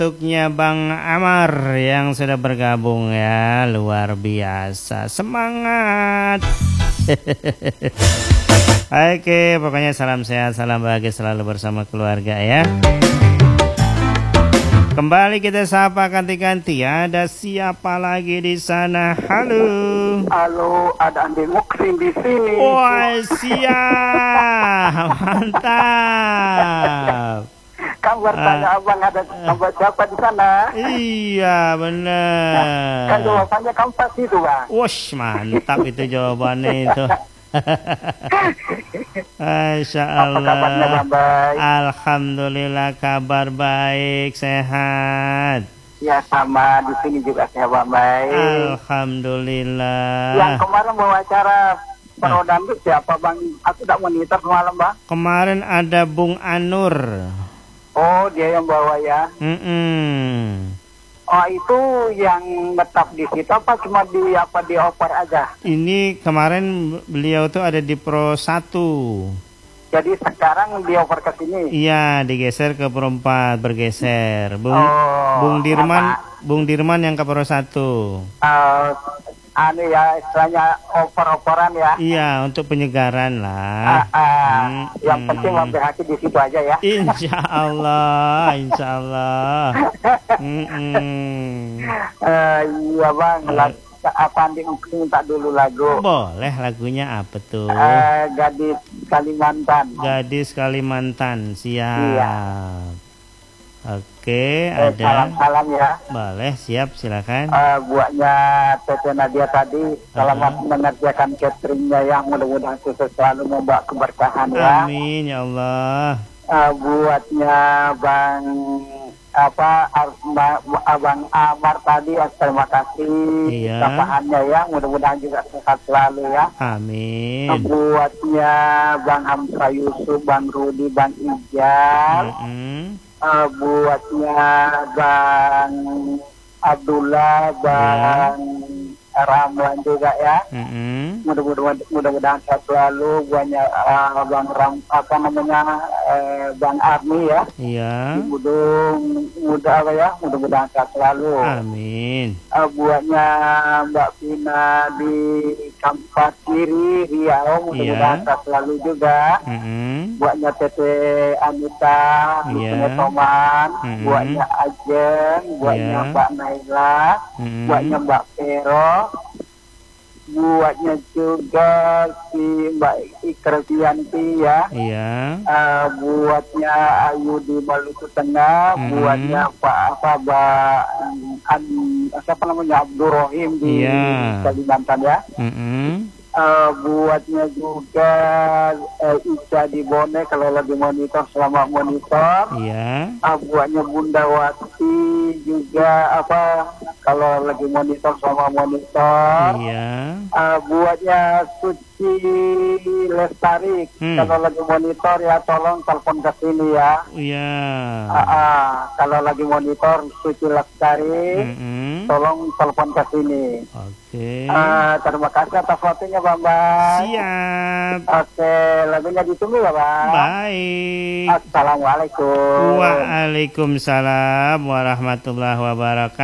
untuknya Bang Amar yang sudah bergabung ya, luar biasa, semangat. Oke, pokoknya salam sehat, salam bahagia selalu bersama keluarga ya. Kembali kita sapa ganti-ganti, ada siapa lagi di sana? Halo. Halo, ada Andi Muksin di sini. Wah, siap, mantap. Kabar tanya abang ada kabar siapa di sana? Iya, benar. Kan jawabannya kampas itu, Bang. Wush, mantap itu jawabannya itu. Masya Allah. Apa kabarnya, Bang? Baik. Alhamdulillah, kabar baik, sehat. Ya, sama di sini juga sehat, Bang. Baik. Alhamdulillah. Yang kemarin wawancara Prodambik siapa, Bang? Aku tidak monitor semalam, Bang. Kemarin ada Bung Anur. Oh, dia yang bawa ya. Oh, itu yang tetap di situ apa cuma di oper aja? Ini kemarin beliau tuh ada di Pro 1. Jadi sekarang di oper ke sini. Iya, digeser ke Pro 4, bergeser. Bung Dirman yang ke Pro 1. Anu ya, istilahnya oper-operan ya. Iya, untuk penyegaran lah. Yang penting ambil hati di situ aja ya. Insya Allah, insya Allah. Iya Bang, apa Andi minta dulu lagu? Boleh, lagunya apa tuh? Gadis Kalimantan. Gadis Kalimantan, siap. Iya. Oke, ada. Salam-salam ya. Boleh, siap, silakan. Buatnya Tete Nadia tadi, selamat mengerjakan cateringnya yang mudah-mudahan sukses selalu membawa keberkahan ya. Amin ya Allah. Buatnya Abang Amar tadi, terima kasih sapaannya ya, mudah-mudahan juga sehat selalu ya. Amin. Buatnya Bang Hamzah Yusuf, Bang Rudi, Bang Ijal. Buatnya Bang Abdullah, Bang Ramlan juga ya. Mudah-mudahan sehat selalu. Buatnya Bang Bang Arni ya. Iya. Mudah-mudahan sehat selalu. Amin. Buatnya Mbak Pina di Kampas Kiri Riau, mudah-mudahan sehat selalu juga. Buatnya Tete Anita, buatnya Toman, buatnya Ajen, buatnya Mbak Naila, buatnya Mbak Pero, buatnya juga si Mbak Ikresianti ya. Iya. Buatnya Ayu di Maluku Tengah, buatnya Abdul Rohim di Kalimantan ya. Buatnya juga Ica di Bone kalau lagi monitor, selamat monitor. Iya. Buatnya Bunda Wati juga kalau lagi monitor, selamat monitor. Iya. Buatnya Suci Lestari kalau lagi monitor ya, tolong telepon ke sini ya. Iya. Kalau lagi monitor Suci Lestari, tolong telepon ke sini. Oke. Terima kasih atas waktunya Bang. Siap. Oke, lagunya ditunggu ya Bang. Baik. Assalamualaikum. Waalaikumsalam warahmatullahi wabarakatuh.